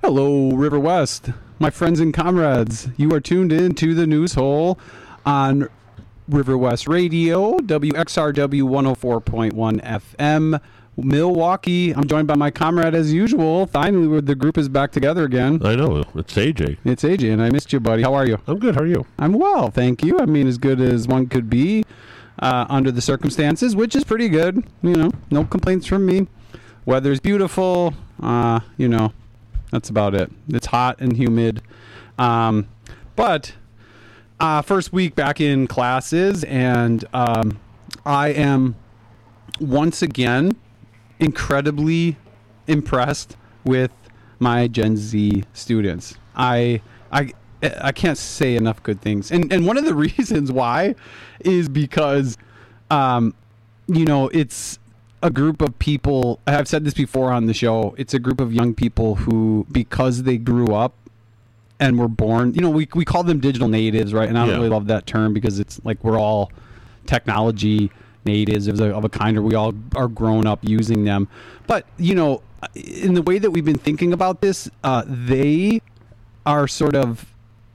Hello, River West, my friends and comrades. You are tuned in to the News Hole on River West Radio, WXRW 104.1 FM, Milwaukee. I'm joined by my comrade as usual. Finally, the group is back together again. I know. It's AJ. It's AJ, and I missed you, buddy. How are you? I'm good. How are you? I'm well, thank you. I mean, as good as one could be under the circumstances, which is pretty good. No complaints from me. Weather's beautiful. That's about it. It's hot and humid. But first week back in classes, and I am once again incredibly impressed with my Gen Z students. I can't say enough good things. And one of the reasons why is because, it's a group of people. I've said this before on the show. It's a group of young people who, because they grew up and were born, we call them digital natives, right? And I don't really love that term because it's like we're all technology natives of a kind, or we all are grown up using them. But, in the way that we've been thinking about this, they are sort of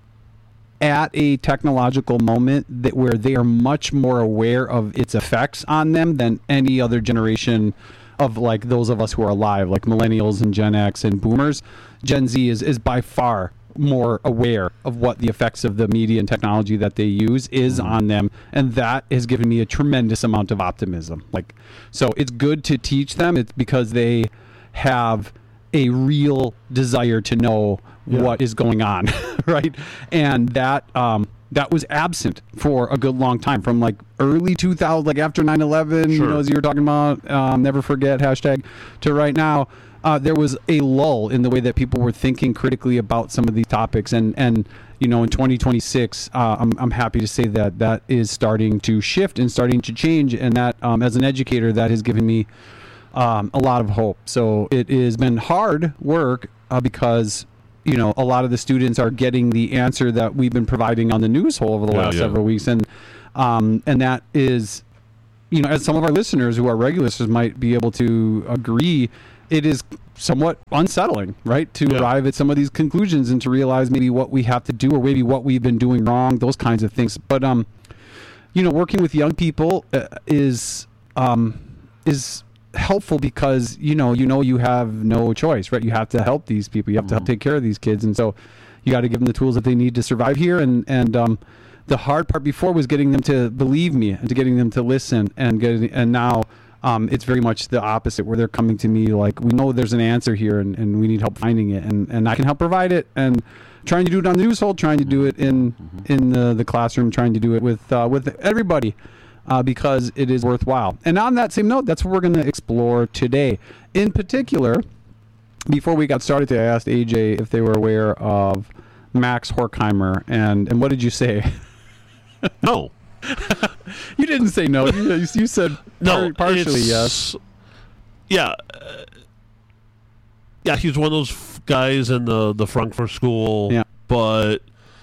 at a technological moment where they are much more aware of its effects on them than any other generation of like those of us who are alive, like millennials and Gen X and boomers. Gen Z is by far more aware of what the effects of the media and technology that they use is on them, and that has given me a tremendous amount of optimism. So it's good to teach them. It's because they have a real desire to know what is going on, right? And that was absent for a good long time, from like early 2000, like after 9/11, Sure. As you were talking about, never forget hashtag, to right now. There was a lull in the way that people were thinking critically about some of these topics, and in 2026, I'm happy to say that is starting to shift and starting to change, and that as an educator, that has given me a lot of hope. So it has been hard work because a lot of the students are getting the answer that we've been providing on the News Hole over the last several weeks, and that is, as some of our listeners who are regulars might be able to agree, it is somewhat unsettling, right, to arrive at some of these conclusions and to realize maybe what we have to do or maybe what we've been doing wrong, those kinds of things. But working with young people is helpful because you have no choice, right? You have to help these people. You have to help take care of these kids, and so you got to give them the tools that they need to survive here. And the hard part before was getting them to believe me and to getting them to listen, and now it's very much the opposite, where they're coming to me like, we know there's an answer here, and we need help finding it, and I can help provide it, and trying to do it on the News Hole, trying to do it in the classroom, trying to do it with everybody. Because it is worthwhile. And on that same note, that's what we're going to explore today. In particular, before we got started today, I asked AJ if they were aware of Max Horkheimer, and what did you say? No. You didn't say no. You said no, partially yes. Yeah. He's one of those guys in the Frankfurt School, but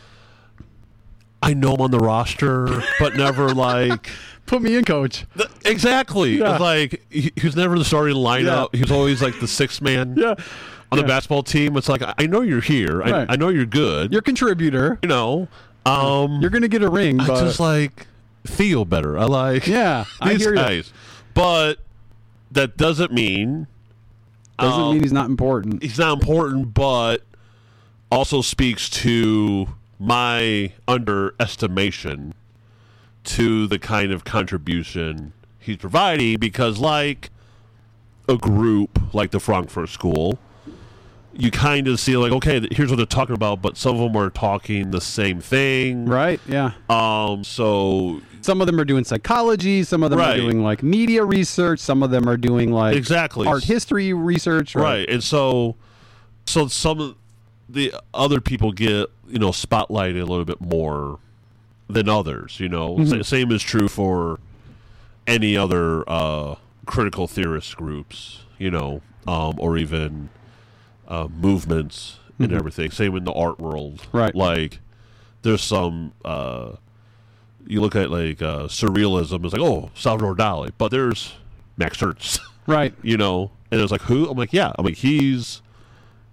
I know him on the roster, but never like... Put me in, coach. Exactly. Yeah. Like, he was never the starting lineup. He was always like the sixth man on the basketball team. It's like, I know you're here. Right. I know you're good. You're a contributor. You're going to get a ring, but... I just like feel better. I like these guys. But that doesn't mean... Doesn't mean he's not important. He's not important, but also speaks to my underestimation to the kind of contribution he's providing, because like a group like the Frankfurt School, you kind of see like, okay, here's what they're talking about, but some of them are talking the same thing. Right, yeah. So some of them are doing psychology, some of them are doing like media research, some of them are doing like art history research. Right. And so some of the other people get, spotlighted a little bit more than others, Same is true for any other critical theorist groups, or even movements and everything. Same in the art world. Right. Like, there's some, you look at like surrealism, it's like, oh, Salvador Dali, but there's Max Hertz. Right. And it's like, who? I'm like, yeah. I'm like, he's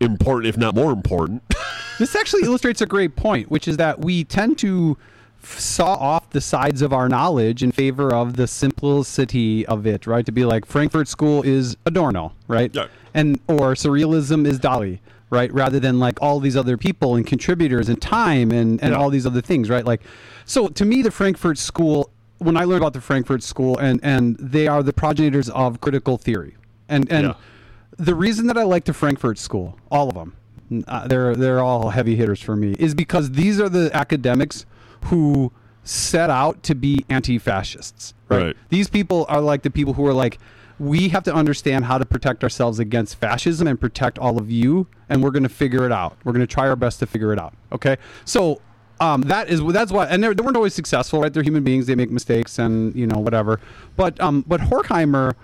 important, if not more important. This actually illustrates a great point, which is that we tend to saw off the sides of our knowledge in favor of the simplicity of it, right? To be like, Frankfurt School is Adorno, right? Yeah. And or surrealism is Dali, right? Rather than like all these other people and contributors and time and all these other things, right? Like, so to me, the Frankfurt School, when I learned about the Frankfurt School, and they are the progenitors of critical theory, and the reason that I like the Frankfurt School, all of them, they're all heavy hitters for me, is because these are the academics who set out to be anti-fascists, right? These people are like the people who are like, we have to understand how to protect ourselves against fascism and protect all of you, and we're going to figure it out. We're going to try our best to figure it out. Okay, so that's why, and they weren't always successful, right? They're human beings; they make mistakes, and whatever. But Horkheimer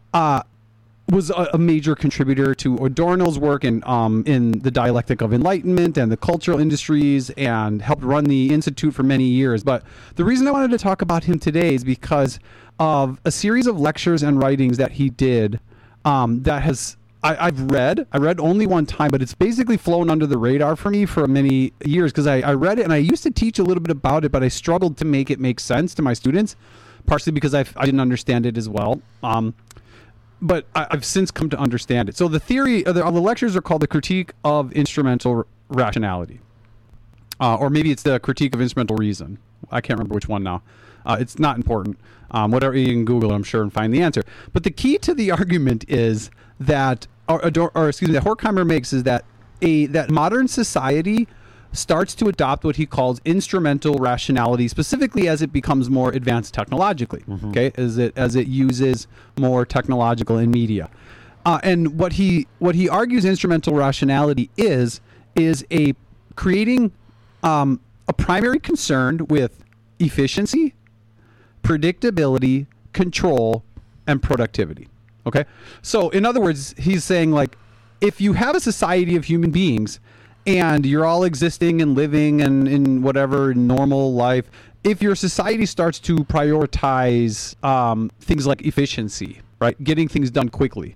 was a major contributor to Adorno's work in the dialectic of enlightenment and the cultural industries, and helped run the Institute for many years. But the reason I wanted to talk about him today is because of a series of lectures and writings that he did that I've read. I read only one time, but it's basically flown under the radar for me for many years, because I read it and I used to teach a little bit about it, but I struggled to make it make sense to my students, partially because I didn't understand it as well. But I've since come to understand it. So the theory, the lectures are called The Critique of Instrumental Rationality. Or maybe it's The Critique of Instrumental Reason. I can't remember which one now. It's not important. Whatever, you can Google it, I'm sure, and find the answer. But the key to the argument is that, that Horkheimer makes, is that that modern society starts to adopt what he calls instrumental rationality, specifically as it becomes more advanced technologically. Okay, as it uses more technological and media, and what he argues instrumental rationality is a creating a primary concern with efficiency, predictability, control, and productivity. Okay, so in other words, he's saying, like, if you have a society of human beings and you're all existing and living and in whatever normal life, if your society starts to prioritize things like efficiency, right, getting things done quickly,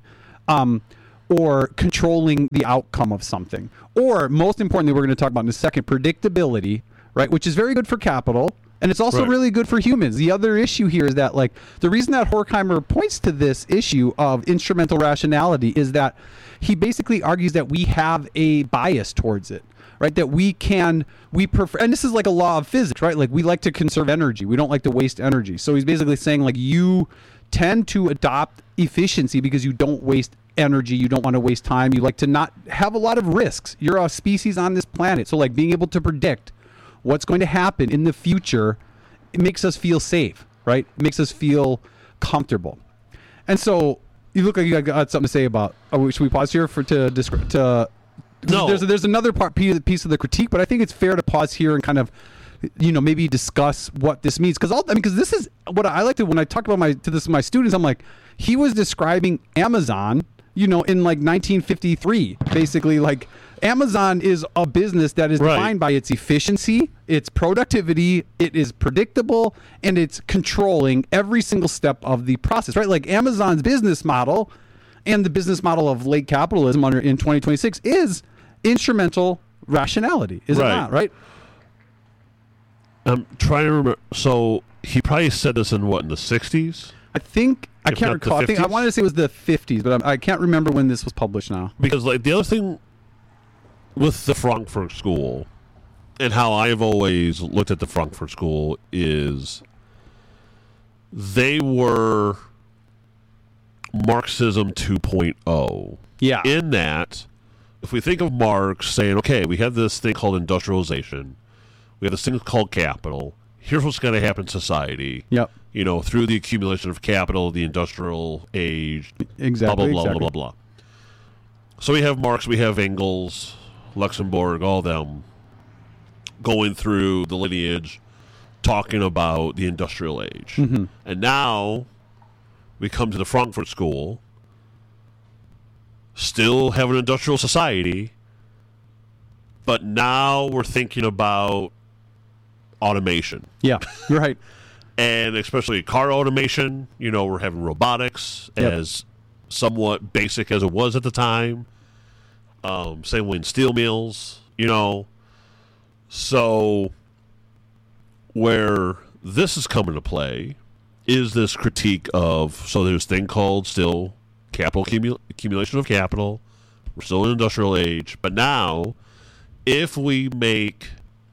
or controlling the outcome of something, or most importantly, we're going to talk about in a second, predictability, right, which is very good for capital, and it's also really good for humans. The other issue here is that, like, the reason that Horkheimer points to this issue of instrumental rationality is that he basically argues that we have a bias towards it, right? That we prefer, and this is like a law of physics, right? Like, we like to conserve energy. We don't like to waste energy. So he's basically saying, like, you tend to adopt efficiency because you don't waste energy. You don't want to waste time. You like to not have a lot of risks. You're a species on this planet. So, like, being able to predict what's going to happen in the future, it makes us feel safe, right? It makes us feel comfortable. And so you look like you got something to say about. Should we pause here No. There's another piece of the critique, but I think it's fair to pause here and kind of, maybe discuss what this means, because this is what I like to, when I talk about my students, I'm like, he was describing Amazon, in like 1953, basically. Like, Amazon is a business that is defined by its efficiency, its productivity, it is predictable, and it's controlling every single step of the process, right? Like, Amazon's business model and the business model of late capitalism in 2026 is instrumental rationality, is it not, right? I'm trying to remember. So he probably said this in the 60s? I think, I can't recall. I wanted to say it was the 50s, but I can't remember when this was published now. Because, like, the other thing with the Frankfurt School, and how I've always looked at the Frankfurt School, is they were Marxism 2.0. Yeah. In that, if we think of Marx saying, okay, we have this thing called industrialization, we have this thing called capital, here's what's going to happen in society. Yep. Through the accumulation of capital, the industrial age, exactly, blah, blah, blah, blah, blah. So we have Marx, we have Engels, Luxembourg, all them going through the lineage, talking about the industrial age. Mm-hmm. And now we come to the Frankfurt School, still have an industrial society, but now we're thinking about automation. Yeah, you're right. And especially car automation, we're having robotics, as somewhat basic as it was at the time. Same way in steel mills, So where this is coming to play is this critique of, so there's a thing called still capital accumulation of capital. We're still in industrial age, but now if we make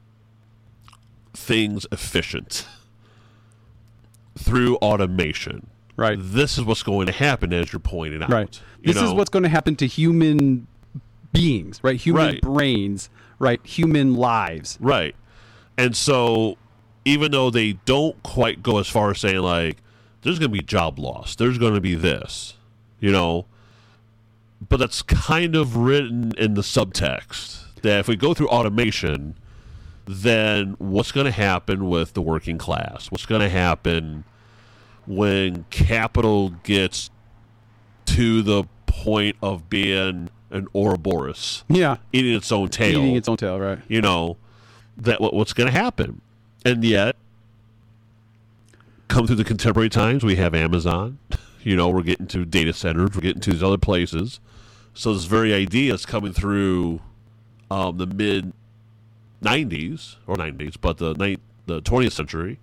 things efficient through automation, right, this is what's going to happen, as you're pointing out. Right. This is what's going to happen to human beings, right? Human brains, right? Human lives. Right. And so even though they don't quite go as far as saying, like, there's going to be job loss, there's going to be this, but that's kind of written in the subtext that if we go through automation, then what's going to happen with the working class? What's going to happen when capital gets to the point of being an Ouroboros? Yeah. Eating its own tail. Eating its own tail, right. That what's going to happen. And yet, come through the contemporary times, we have Amazon. We're getting to data centers. We're getting to these other places. So this very idea is coming through the mid-90s, or 90s, but the 20th century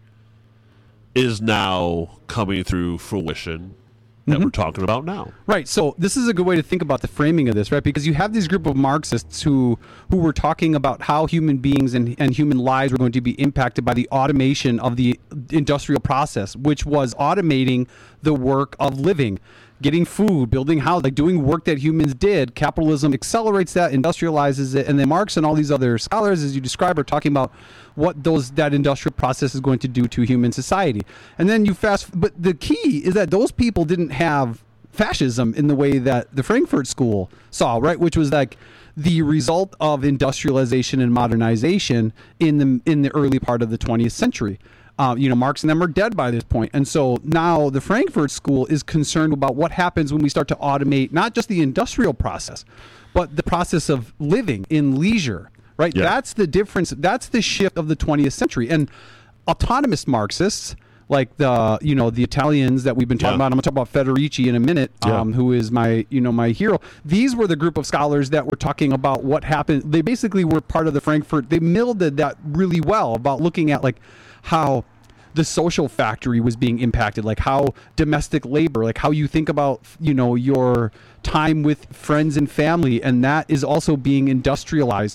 is now coming through fruition that we're talking about now. Right. So this is a good way to think about the framing of this, right? Because you have this group of Marxists who were talking about how human beings and human lives were going to be impacted by the automation of the industrial process, which was automating the work of living, getting food, building houses, like doing work that humans did. Capitalism accelerates that, industrializes it, and then Marx and all these other scholars, as you describe, are talking about what that industrial process is going to do to human society. And then but the key is that those people didn't have fascism in the way that the Frankfurt School saw, right? Which was like the result of industrialization and modernization in the early part of the 20th century. Marx and them are dead by this point. And so now the Frankfurt School is concerned about what happens when we start to automate not just the industrial process, but the process of living in leisure, right? Yeah. That's the difference. That's the shift of the 20th century. And autonomous Marxists, like the Italians that we've been talking about, I'm going to talk about Federici in a minute, who is my hero. These were the group of scholars that were talking about what happened. They basically were part of the Frankfurt. They melded that really well about looking at like how the social factory was being impacted, like how domestic labor, like how you think about, your time with friends and family, and that is also being industrialized.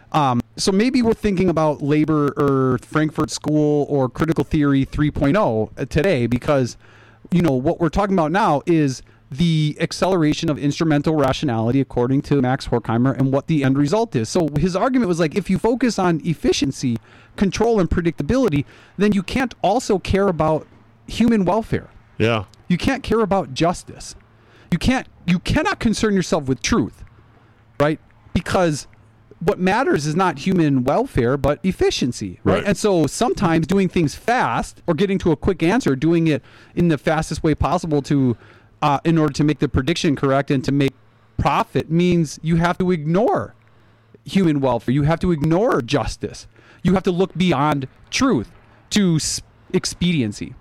So maybe we're thinking about labor or Frankfurt School or critical theory 3.0 today, because, what we're talking about now is the acceleration of instrumental rationality, according to Max Horkheimer, and what the end result is. So his argument was like, if you focus on efficiency, control, and predictability, then you can't also care about human welfare. Yeah. You can't care about justice. You cannot concern yourself with truth, right? Because what matters is not human welfare, but efficiency, right? And so sometimes doing things fast or getting to a quick answer, doing it in the fastest way possible in order to make the prediction correct and to make profit, means you have to ignore human welfare. You have to ignore justice. You have to look beyond truth to expediency.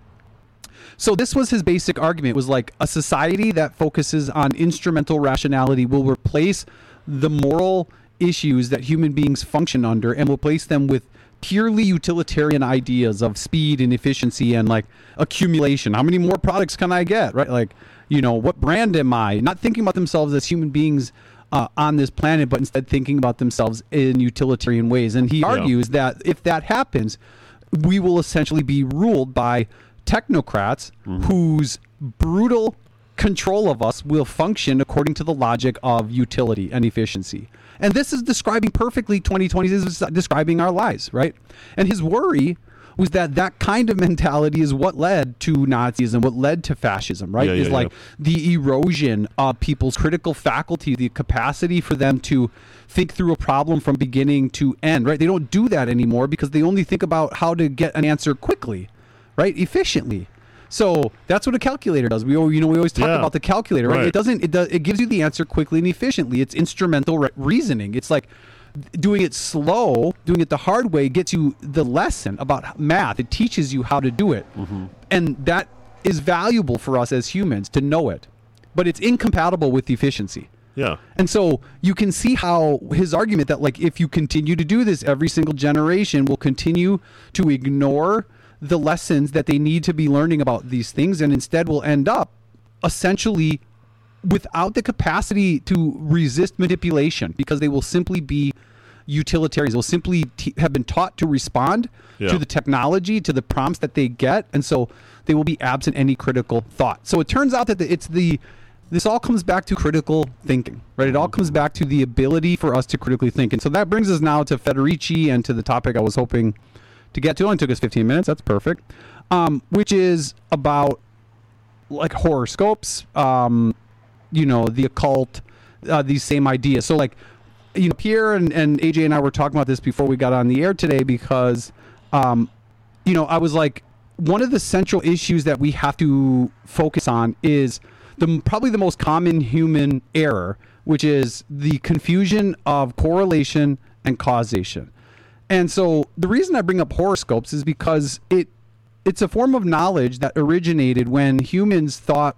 So this was his basic argument, was like a society that focuses on instrumental rationality will replace the moral issues that human beings function under and replace them with purely utilitarian ideas of speed and efficiency and like accumulation. How many more products can I get, right? Like, what brand am I? Not thinking about themselves as human beings on this planet, but instead thinking about themselves in utilitarian ways. And he argues that if that happens, we will essentially be ruled by technocrats whose brutal control of us will function according to the logic of utility and efficiency. And this is describing perfectly 2020. This is describing our lives, right? And his worry was that kind of mentality is what led to Nazism, what led to fascism, right? The erosion of people's critical faculty, the capacity for them to think through a problem from beginning to end, right? They don't do that anymore because they only think about how to get an answer quickly, right? Efficiently. So that's what a calculator does. We always talk about the calculator, right? It gives you the answer quickly and efficiently. It's instrumental reasoning. It's like doing it slow, doing it the hard way gets you the lesson about math. It teaches you how to do it. And that is valuable for us as humans to know it. But it's incompatible with efficiency. Yeah. And so you can see how his argument that, like, if you continue to do this, every single generation will continue to ignore the lessons that they need to be learning about these things, and instead will end up essentially without the capacity to resist manipulation, because they will simply be utilitarians. They'll simply have been taught to respond to the technology, to the prompts that they get, and so they will be absent any critical thought. So it turns out that this all comes back to critical thinking, right? It all comes back to the ability for us to critically think. And so that brings us now to Federici and to the topic I was hoping to get to. It only took us 15 minutes. That's perfect. Which is about like horoscopes, the occult, these same ideas. So like, Pierre and AJ and I were talking about this before we got on the air today, because, I was like, one of the central issues that we have to focus on is probably the most common human error, which is the confusion of correlation and causation. And so the reason I bring up horoscopes is because it's a form of knowledge that originated when humans thought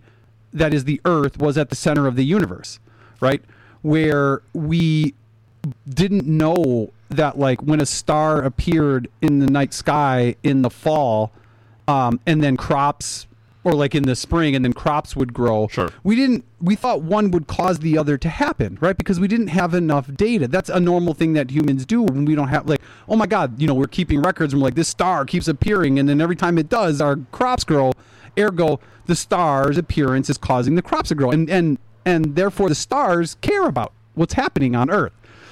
that is the Earth, was at the center of the universe, right? Where we didn't know that, like, when a star appeared in the night sky in the fall, and then crops, or like in the spring, and then crops would grow. Sure. We thought one would cause the other to happen, right? Because we didn't have enough data. That's a normal thing that humans do when we don't have, like, oh my God, we're keeping records, and we're like, this star keeps appearing, and then every time it does, our crops grow. Ergo, the star's appearance is causing the crops to grow. And therefore the stars care about what's happening on Earth.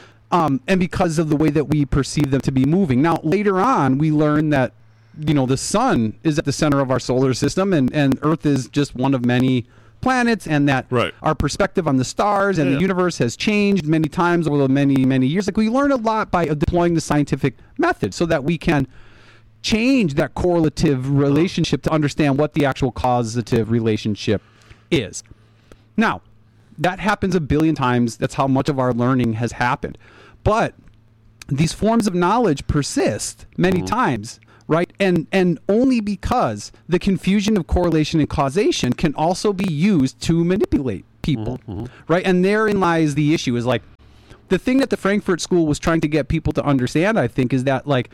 And because of the way that we perceive them to be moving. Now, later on, we learn that, the sun is at the center of our solar system, and Earth is just one of many planets, and that our perspective on the stars and the universe has changed many times over the many, many years. Like, we learn a lot by deploying the scientific method so that we can change that correlative relationship to understand what the actual causative relationship is. Now, that happens a billion times. That's how much of our learning has happened. But these forms of knowledge persist many times, right? And only because the confusion of correlation and causation can also be used to manipulate people, right? And therein lies the issue, is like, the thing that the Frankfurt School was trying to get people to understand, I think, is that, like,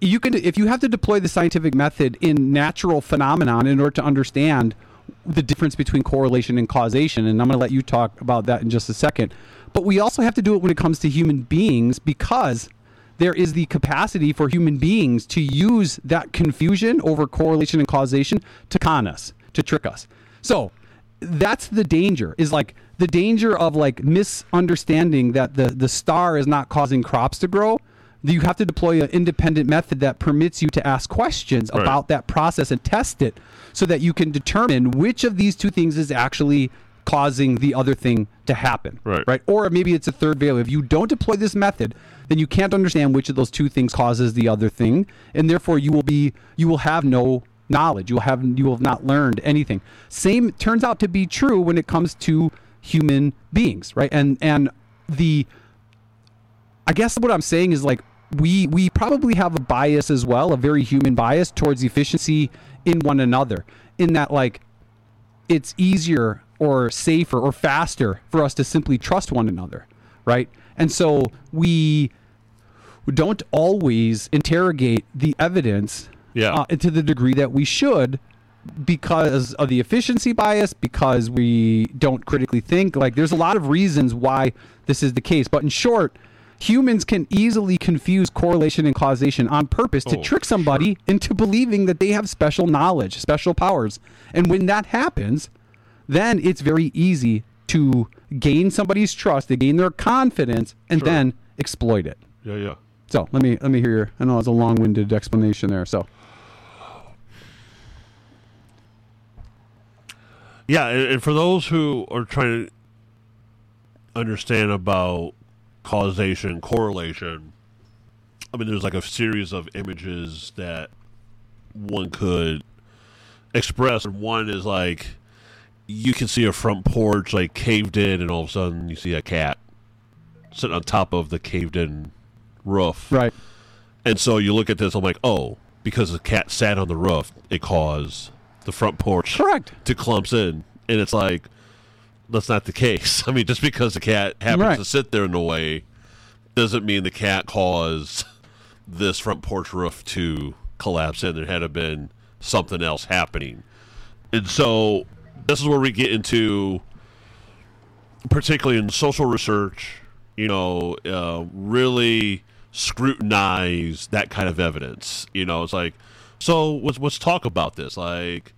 if you have to deploy the scientific method in natural phenomenon in order to understand the difference between correlation and causation, and I'm going to let you talk about that in just a second, but we also have to do it when it comes to human beings, because there is the capacity for human beings to use that confusion over correlation and causation to con us, to trick us. So that's the danger, is like the danger of like misunderstanding that the star is not causing crops to grow. You have to deploy an independent method that permits you to ask questions about that process and test it, so that you can determine which of these two things is actually causing the other thing to happen. Right? Or maybe it's a third value. If you don't deploy this method, then you can't understand which of those two things causes the other thing, and therefore you will have no knowledge. You will have not learned anything. Same turns out to be true when it comes to human beings, right? And I guess what I'm saying is, like, we probably have a bias as well, a very human bias towards efficiency in one another, in that, like, it's easier or safer or faster for us to simply trust one another, right? And so we don't always interrogate the evidence to the degree that we should, because of the efficiency bias, because we don't critically think. Like, there's a lot of reasons why this is the case, but in short, humans can easily confuse correlation and causation on purpose to trick somebody into believing that they have special knowledge, special powers. And when that happens, then it's very easy to gain somebody's trust, to gain their confidence, and then exploit it. Yeah. So let me hear your, I know it's a long-winded explanation there. So. Yeah, and for those who are trying to understand about causation, correlation, I mean, there's like a series of images that one could express. One is like, you can see a front porch like caved in, and all of a sudden you see a cat sitting on top of the caved in roof. Right. And so you look at this, I'm like, oh, because the cat sat on the roof, it caused the front porch Correct. to clumps in. And it's like, that's not the case. I mean, just because the cat happens to sit there in the way doesn't mean the cat caused this front porch roof to collapse in. There had to have been something else happening. And so this is where we get into, particularly in social research, really scrutinize that kind of evidence. It's like, so let's talk about this. Like,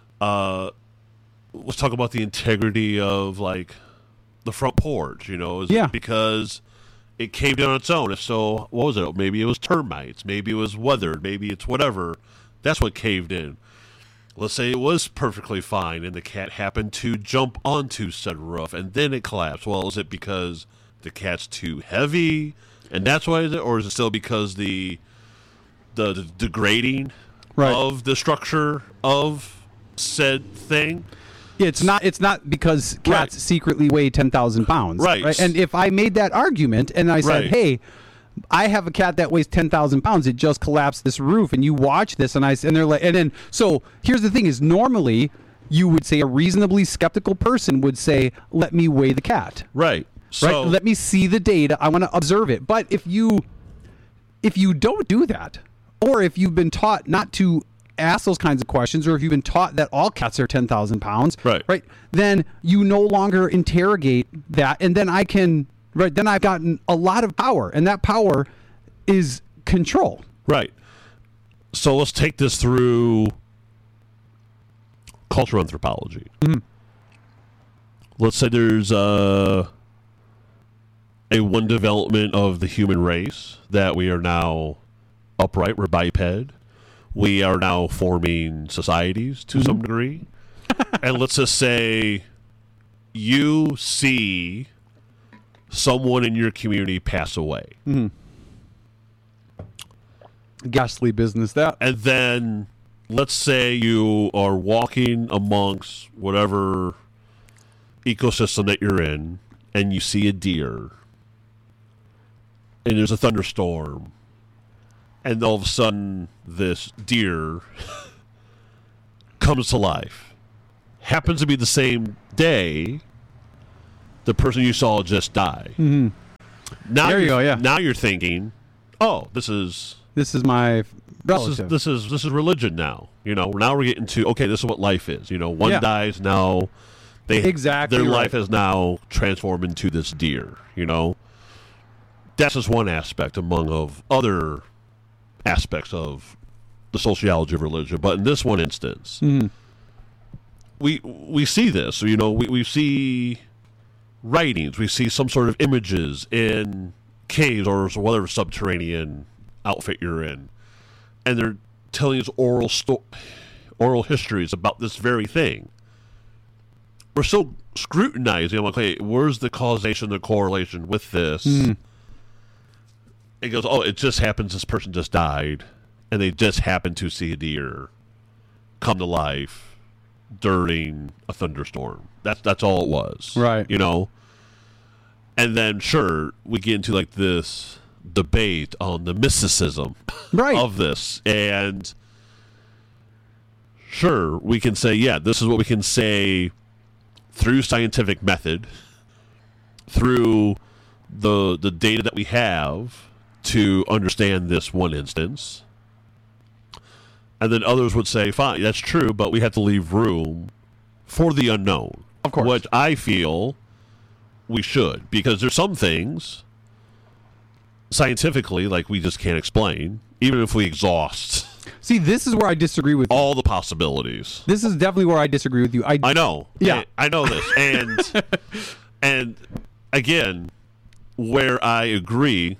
let's talk about the integrity of, like, the front porch. Is it because it caved in on its own? If so, what was it? Maybe it was termites. Maybe it was weathered. Maybe it's whatever. That's what caved in. Let's say it was perfectly fine and the cat happened to jump onto said roof and then it collapsed. Well, is it because the cat's too heavy and that's why is it? Or is it still because the degrading of the structure of said thing? Yeah, it's not because cats secretly weigh 10,000 pounds. Right. And if I made that argument and I said, hey, I have a cat that weighs 10,000 pounds. It just collapsed this roof, and you watch this, and they're like, and then so here's the thing: is normally you would say a reasonably skeptical person would say, "Let me weigh the cat." Right. So let me see the data. I want to observe it. But if you don't do that, or if you've been taught not to ask those kinds of questions, or if you've been taught that all cats are 10,000 pounds, right, then you no longer interrogate that, and then then I've gotten a lot of power, and that power is control. Right. So let's take this through cultural anthropology. Mm-hmm. Let's say there's a one development of the human race that we are now upright, we're biped. We are now forming societies to some degree. And let's just say you see someone in your community pass away. Mm-hmm. Ghastly business, that. And then let's say you are walking amongst whatever ecosystem that you're in, and you see a deer, and there's a thunderstorm, and all of a sudden this deer comes to life. Happens to be the same day the person you saw just died. Mm-hmm. Now there you go. Yeah. Now you're thinking, oh, this is my relative. This is religion now. Now we're getting to, okay, this is what life is. One dies, now their life has now transformed into this deer. That's just one aspect among of other aspects of the sociology of religion. But in this one instance, we see this. We see writings, we see some sort of images in caves or whatever subterranean outfit you're in, and they're telling us oral histories about this very thing. We're still scrutinizing. I'm like, hey, where's the causation, the correlation with this? It goes, oh, it just happens this person just died, and they just happened to see a deer come to life during a thunderstorm. That's all it was. Right. And then, sure, we get into, like, this debate on the mysticism of this. And sure, we can say, yeah, this is what we can say through scientific method, through the data that we have to understand this one instance. And then others would say, fine, that's true, but we have to leave room for the unknown. Of course. Which I feel we should, because there's some things scientifically, like, we just can't explain, even if we exhaust. See, this is where I disagree with you. All the possibilities. This is definitely where I disagree with you. I know. Yeah. I know this. And again, where I agree,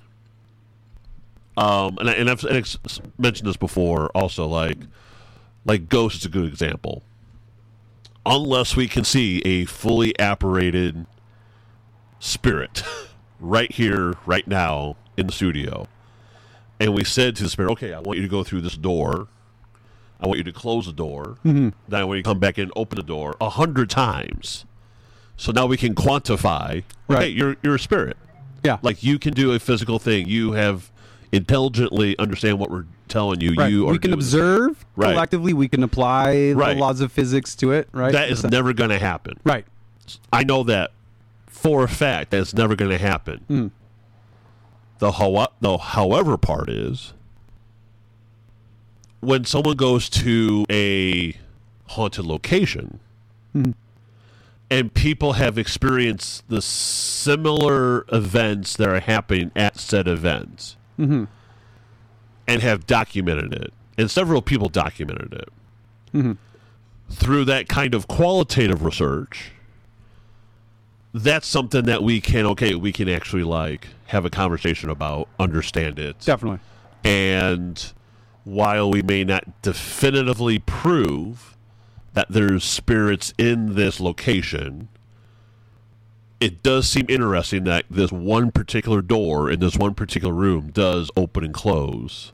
and I've mentioned this before also, like ghosts is a good example. Unless we can see a fully apparated spirit right here, right now, in the studio, and we said to the spirit, okay, I want you to go through this door, I want you to close the door, then I want you to come back in and open the door 100 times, so now we can quantify, hey, you're a spirit. Yeah. Like, you can do a physical thing, you have intelligently understand what we're telling you. We can observe collectively, we can apply the laws of physics to it, right? That is never going to happen. Right. I know that for a fact that's never going to happen. The however part is when someone goes to a haunted location and people have experienced the similar events that are happening at said events and have documented it, and several people documented it through that kind of qualitative research. That's something that we can actually like have a conversation about, understand it. Definitely. And while we may not definitively prove that there's spirits in this location, it does seem interesting that this one particular door in this one particular room does open and close.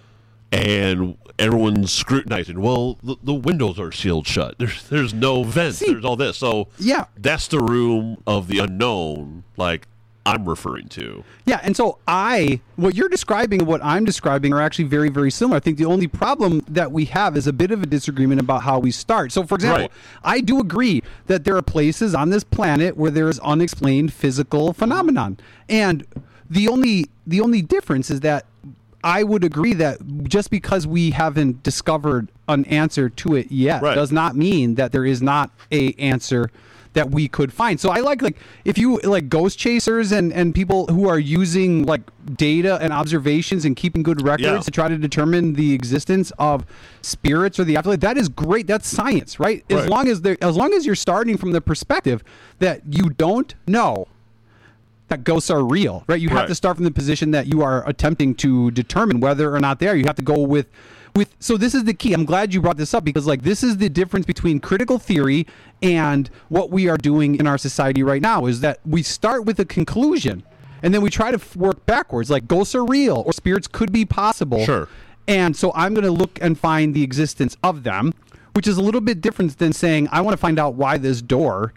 And everyone's scrutinizing. Well, the windows are sealed shut. There's no vents. There's all this. So yeah, that's the room of the unknown, like I'm referring to. Yeah, and so what you're describing and what I'm describing are actually very, very similar. I think the only problem that we have is a bit of a disagreement about how we start. So, for example, I do agree that there are places on this planet where there is unexplained physical phenomenon. And the only difference is that I would agree that just because we haven't discovered an answer to it yet does not mean that there is not a answer that we could find. So I like if you like ghost chasers and people who are using like data and observations and keeping good records to try to determine the existence of spirits or the afterlife, that is great. That's science, right? As long as you're starting from the perspective that you don't know that ghosts are real, right? You have to start from the position that you are attempting to determine whether or not they are. You have to go with so this is the key. I'm glad you brought this up because like this is the difference between critical theory and what we are doing in our society right now is that we start with a conclusion and then we try to work backwards, like ghosts are real or spirits could be possible. Sure. And so I'm going to look and find the existence of them, which is a little bit different than saying I want to find out why this door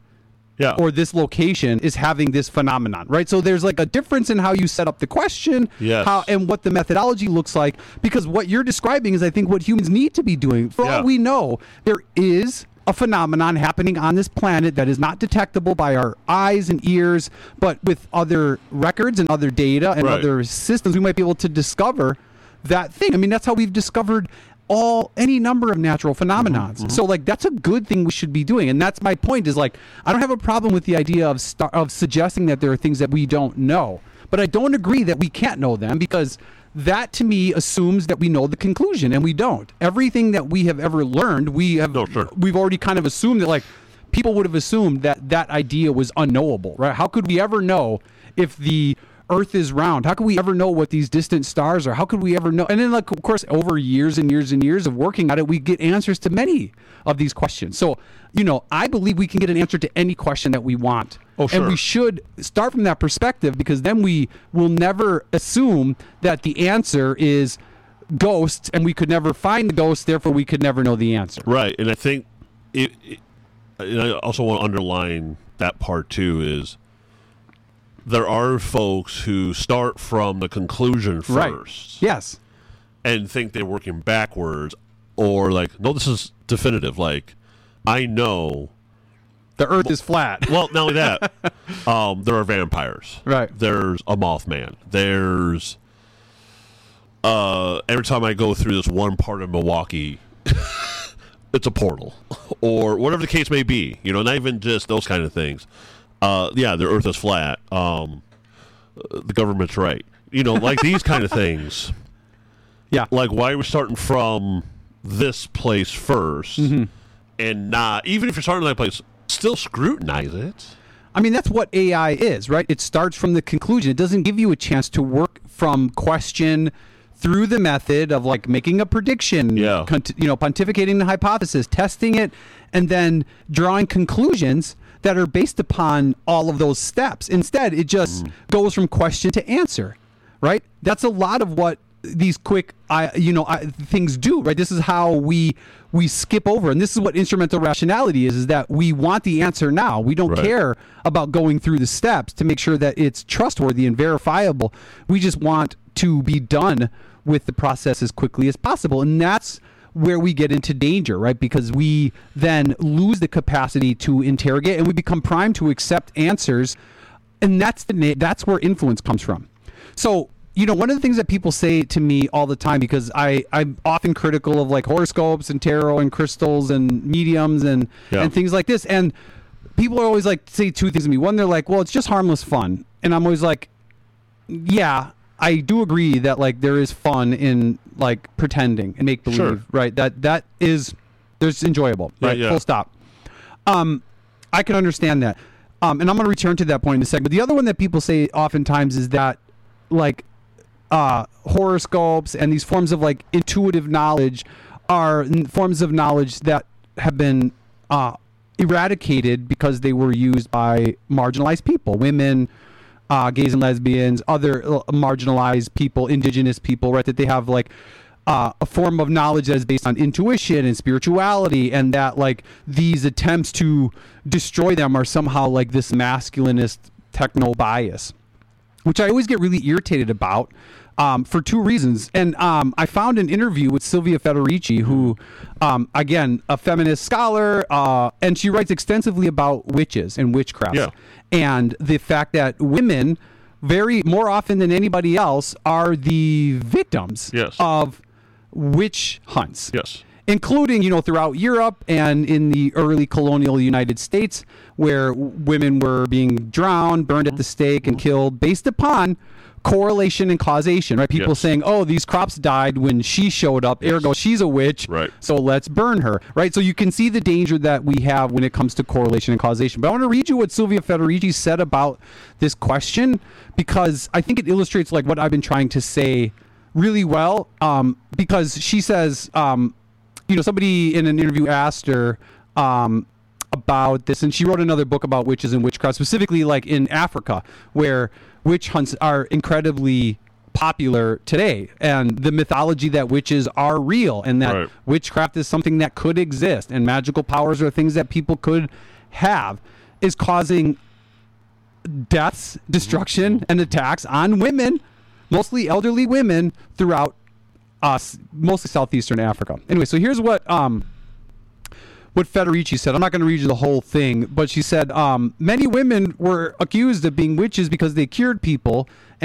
or this location is having this phenomenon, right? So there's like a difference in how you set up the question, how and what the methodology looks like, because what you're describing is, I think, what humans need to be doing. For all we know, there is a phenomenon happening on this planet that is not detectable by our eyes and ears, but with other records and other data and other systems, we might be able to discover that thing. I mean, that's how we've discovered any number of natural phenomenons. So like that's a good thing we should be doing, and that's my point. Is like I don't have a problem with the idea of suggesting that there are things that we don't know, but I don't agree that we can't know them, because that to me assumes that we know the conclusion, and we don't. Everything that we have ever learned, we've already kind of assumed that like people would have assumed that idea was unknowable, right? How could we ever know if the Earth is round? How could we ever know what these distant stars are? How could we ever know? And then, like, of course, over years and years and years of working at it, we get answers to many of these questions. So, I believe we can get an answer to any question that we want. And we should start from that perspective, because then we will never assume that the answer is ghosts and we could never find the ghosts, therefore we could never know the answer. Right. And I think and I also want to underline that part too is there are folks who start from the conclusion first. Yes. And think they're working backwards, or like, no, this is definitive. Like, I know the Earth is flat. Well, not only that, there are vampires. Right. There's a Mothman. There's every time I go through this one part of Milwaukee, it's a portal, or whatever the case may be. Not even just those kind of things. The Earth is flat. The government's right. Like these kind of things. Yeah. Like, why are we starting from this place first and not, even if you're starting in that place, still scrutinize it? I mean, that's what AI is, right? It starts from the conclusion. It doesn't give you a chance to work from question through the method of like making a prediction, pontificating the hypothesis, testing it, and then drawing conclusions that are based upon all of those steps. Instead, it just goes from question to answer, right? That's a lot of what these quick things do, right? This is how we skip over, and this is what instrumental rationality is that we want the answer now. We don't care about going through the steps to make sure that it's trustworthy and verifiable. We just want to be done with the process as quickly as possible, and that's where we get into danger, right? Because we then lose the capacity to interrogate, and we become primed to accept answers, and that's where influence comes from. So, one of the things that people say to me all the time, because I'm often critical of like horoscopes and tarot and crystals and mediums and things like this, and people are always like say two things to me. One, they're like, well, it's just harmless fun, and I'm always like, yeah, I do agree that like there is fun in like pretending and make believe, right? There's enjoyable, right? Yeah. Full stop. I can understand that. And I'm going to return to that point in a second. But the other one that people say oftentimes is that like horoscopes and these forms of like intuitive knowledge are forms of knowledge that have been eradicated because they were used by marginalized people, women, gays and lesbians, other marginalized people, indigenous people, right? That they have like a form of knowledge that is based on intuition and spirituality, and that like these attempts to destroy them are somehow like this masculinist techno bias, which I always get really irritated about for two reasons. And I found an interview with Silvia Federici, who, again, a feminist scholar, and she writes extensively about witches and witchcraft. Yeah. And the fact that women, more often than anybody else, are the victims of witch hunts. Yes. Including, throughout Europe and in the early colonial United States, where women were being drowned, burned at the stake, and killed based upon correlation and causation, right? People saying, oh, these crops died when she showed up, ergo she's a witch, right? So let's burn her, right? So you can see the danger that we have when it comes to correlation and causation. But I want to read you what Silvia Federici said about this question, because I think it illustrates like what I've been trying to say really well, because she says, somebody in an interview asked her about this, and she wrote another book about witches and witchcraft, specifically like in Africa, where witch hunts are incredibly popular today, and the mythology that witches are real, and that witchcraft is something that could exist, and magical powers are things that people could have, is causing deaths, destruction, and attacks on women, mostly elderly women, throughout mostly southeastern Africa. Anyway, so here's what Federici said. I'm not going to read you the whole thing, but she said, many women were accused of being witches because they cured people